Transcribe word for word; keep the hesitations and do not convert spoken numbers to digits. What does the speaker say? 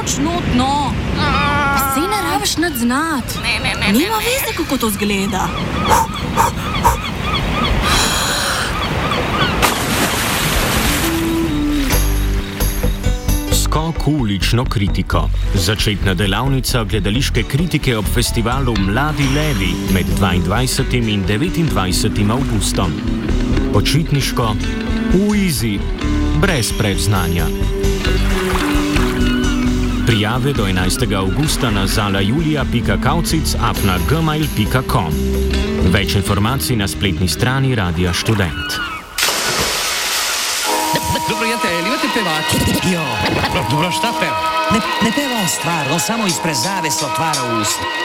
noč notno. Sej ne rabiš nad znat. Ne, ne, ne. Nima veze, kako to zgleda. Skok v ulično kritiko. Začetna delavnica gledališke kritike ob festivalu Mladi levi med dvaindvajsetim in devetindvajsetim avgustom. Počitniško, v izi, brez predznanja. Prijave do enajstega avgusta na zalajulija pika kaucic at na gmail pika com. Več informacij na spletni strani Radia Študent. Dobro, jate, li imate pevač? Jo. Dobro, šta peva? Ne, ne peva on stvarno, samo ispred zavese otvara usta.